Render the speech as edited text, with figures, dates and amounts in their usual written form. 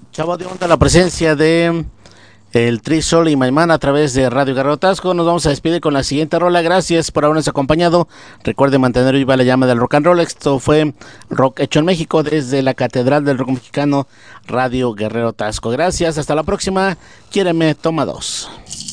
Chavo de Onda, la presencia de el Tri Sol y Maimán a través de Radio Guerrero Tasco. Nos vamos a despedir con la siguiente rola. Gracias por habernos acompañado. Recuerde mantener viva la llama del rock and roll. Esto fue Rock Hecho en México desde la Catedral del Rock Mexicano, Radio Guerrero Tasco. Gracias, hasta la próxima. Quiéreme, toma dos.